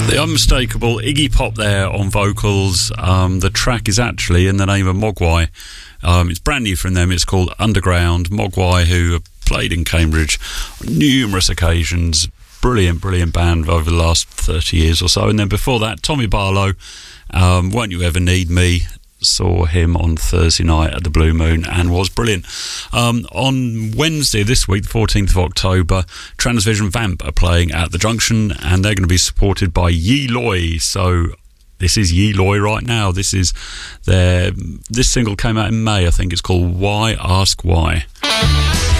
The unmistakable Iggy Pop there on vocals. The track is actually in the name of Mogwai. It's brand new from them. It's called Underground. Mogwai, who have played in Cambridge on numerous occasions. Brilliant band over the last 30 years or so. And then before that, Tommy Barlow, Won't You Ever Need Me. Saw him on Thursday night at the Blue Moon and was brilliant. On Wednesday this week, the 14th of October, Transvision Vamp are playing at the Junction, and they're going to be supported by Yi Loy. So this is Yi Loy right now. This single came out in May, I think. It's called Why Ask Why.